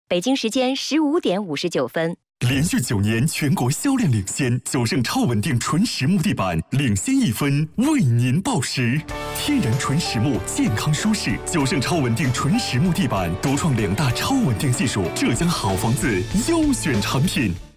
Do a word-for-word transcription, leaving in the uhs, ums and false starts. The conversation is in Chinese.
北京时间十五点五十九分。 连续九年全国销量领先，九胜超稳定纯实木地板领先一分，为您报时。天然纯实木，健康舒适。九胜超稳定纯实木地板独创两大超稳定技术，浙江好房子优选产品。